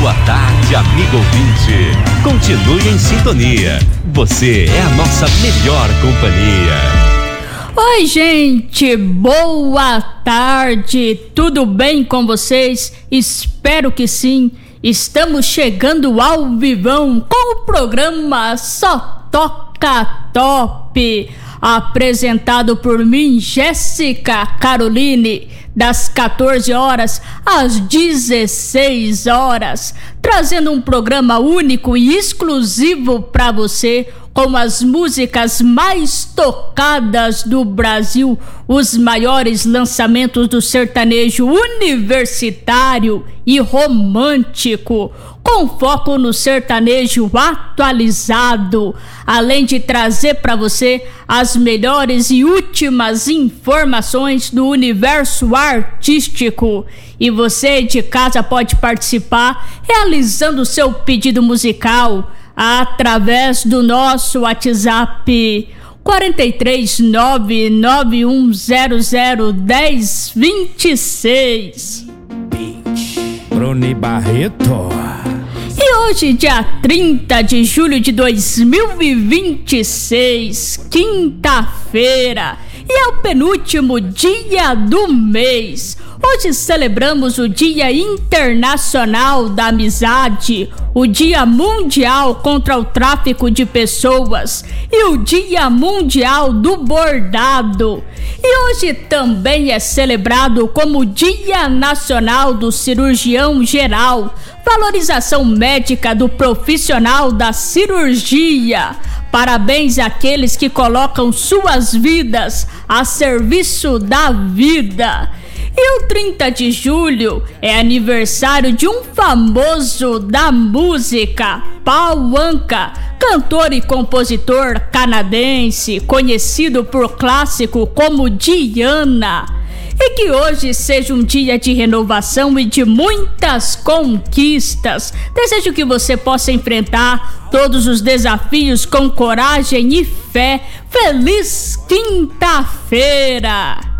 Boa tarde, amigo ouvinte. Continue em sintonia. Você é a nossa melhor companhia. Oi, gente, boa tarde, tudo bem com vocês? Espero que sim. Estamos chegando ao vivão com o programa Só Toca Top, apresentado por mim, Jéssica Caroline, das 14 horas às 16 horas, trazendo um programa único e exclusivo para você, com as músicas mais tocadas do Brasil, os maiores lançamentos do sertanejo universitário e romântico, com foco no sertanejo atualizado, além de trazer para você as melhores e últimas informações do universo artístico. E você de casa pode participar realizando seu pedido musical através do nosso WhatsApp 43991001026. Bruni Barreto. E hoje, dia 30 de julho de 2026, quinta-feira, e é o penúltimo dia do mês. Hoje celebramos o Dia Internacional da Amizade, o Dia Mundial contra o Tráfico de Pessoas e o Dia Mundial do Bordado. E hoje também é celebrado como Dia Nacional do Cirurgião Geral, valorização médica do profissional da cirurgia. Parabéns àqueles que colocam suas vidas a serviço da vida. E o 30 de julho é aniversário de um famoso da música, Paul Anka, cantor e compositor canadense, conhecido por clássico como Diana. E que hoje seja um dia de renovação e de muitas conquistas. Desejo que você possa enfrentar todos os desafios com coragem e fé. Feliz quinta-feira!